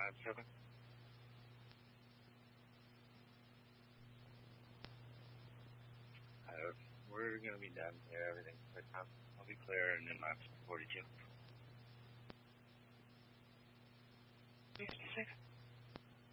5-7. We're going to be done here. Everything's clear. I'll be clear in lap 42. 56.